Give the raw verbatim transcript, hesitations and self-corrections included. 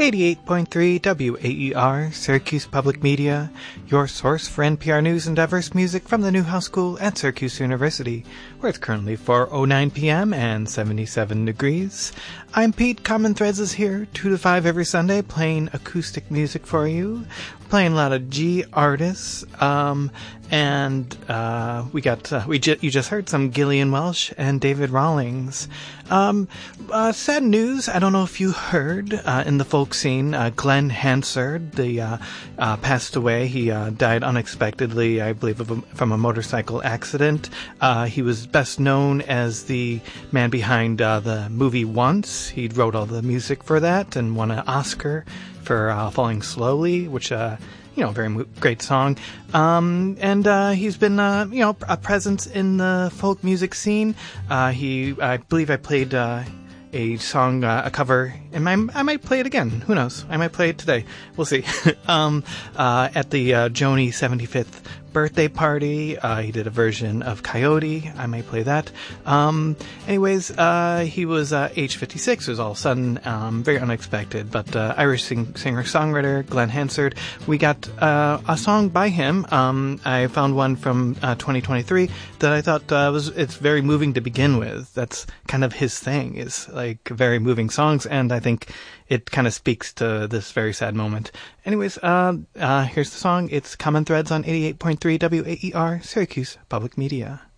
eighty-eight point three W A E R, Syracuse Public Media, your source for N P R news and diverse music from the Newhouse School at Syracuse University, where it's currently four oh nine p.m. and seventy-seven degrees. I'm Pete. Common Threads is here, two to five every Sunday, playing acoustic music for you. Playing a lot of G artists, um, and uh, we got uh, we ju- you just heard some Gillian Welch and David Rawlings. Um, uh, sad news. I don't know if you heard uh, in the folk scene. Uh, Glenn Hansard, the uh, uh, passed away. He uh, died unexpectedly, I believe, of a, from a motorcycle accident. Uh, he was best known as the man behind uh, the movie Once. He wrote all the music for that and won an Oscar for uh, Falling Slowly, which, uh, you know, very mo- great song. Um, and uh, he's been, uh, you know, a presence in the folk music scene. Uh, he, I believe I played uh, a song, uh, a cover, and I, I might play it again. Who knows? I might play it today. We'll see. um, uh, at the uh, Joni seventy-fifth birthday party, uh, he did a version of Coyote. I may play that. Um, anyways, uh, he was uh, age fifty-six. It was all of a sudden um, very unexpected. But uh, Irish sing- singer-songwriter Glenn Hansard. We got uh, a song by him. Um, I found one from uh, twenty twenty-three that I thought uh, was it's very moving to begin with. That's kind of his thing, is like very moving songs, and I think it kind of speaks to this very sad moment. Anyways, uh, uh, here's the song. It's Common Threads on eighty-eight point three W A E R, Syracuse Public Media.